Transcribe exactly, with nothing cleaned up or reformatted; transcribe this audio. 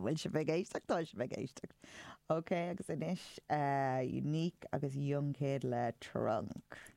bhfuil se bheith éisteach tá se bheith éisteach. Ok, agus inis uh, unique agus young kid le trunk.